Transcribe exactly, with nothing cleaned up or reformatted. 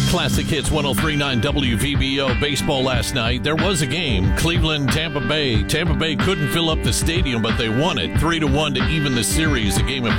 Classic Hits one oh three point nine W V B O baseball last night. There was a game, Cleveland, Tampa Bay. Tampa Bay couldn't fill up the stadium, but they won it three to one to even the series. A game of